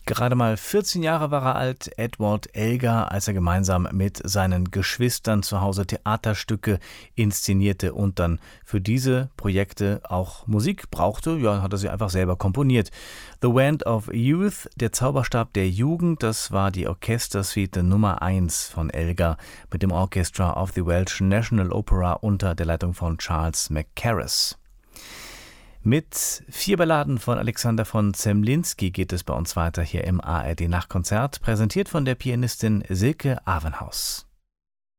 Gerade mal 14 Jahre war er alt, Edward Elgar, als er gemeinsam mit seinen Geschwistern zu Hause Theaterstücke inszenierte und dann für diese Projekte auch Musik brauchte. Ja, hat er sie einfach selber komponiert. The Wand of Youth, der Zauberstab der Jugend, das war die Orchestersuite Nummer 1 von Elgar mit dem Orchestra of the Welsh National Opera unter der Leitung von Charles Mackerras. Mit 4 Balladen von Alexander von Zemlinsky geht es bei uns weiter hier im ARD Nachtkonzert, präsentiert von der Pianistin Silke Avenhaus.